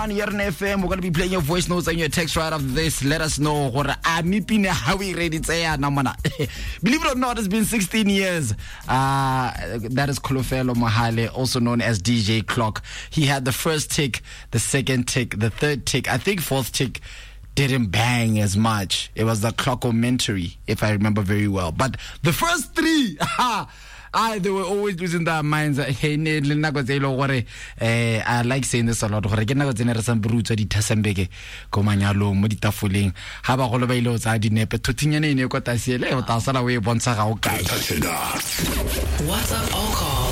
on Yern FM. We're going to be playing your voice notes and your text right after this. Let us know how we ready to say believe it or not, it's been 16 years. That is Kolofelo Mahale, also known as DJ Clock. He had the first tick, the second tick, the third tick. I think fourth tick didn't bang as much. It was the Clockomentary, if I remember very well. But the first three, they were always losing their minds. I like saying this a lot. I WhatsApp all call